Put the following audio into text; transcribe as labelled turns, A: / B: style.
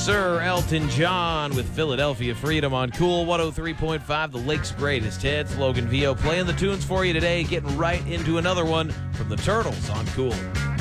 A: sir. Elton John with Philadelphia Freedom on Cool 103.5, the Lake's greatest hits. Logan Vio playing the tunes for you today, getting right into another one from the Turtles on Cool.